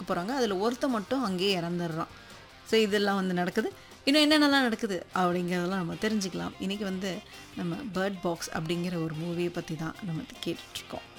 போகிறாங்க. அதில் ஒருத்தன் மட்டும் அங்கேயே இறந்துடுறான். ஸோ இதெல்லாம் வந்து நடக்குது. இன்னும் என்னென்னலாம் நடக்குது அப்படிங்கிறதெல்லாம் நம்ம தெரிஞ்சுக்கலாம். இன்றைக்கி வந்து நம்ம பேர்ட் பாக்ஸ் அப்படிங்கிற ஒரு மூவியை பற்றி தான் நம்ம கேட்டுட்ருக்கோம்.